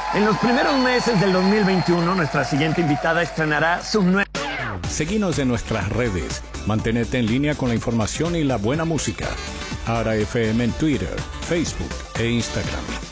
En los primeros meses del 2021, nuestra siguiente invitada estrenará su nueva... Seguinos en nuestras redes. Mantenete en línea con la información y la buena música. Ara FM en Twitter, Facebook e Instagram.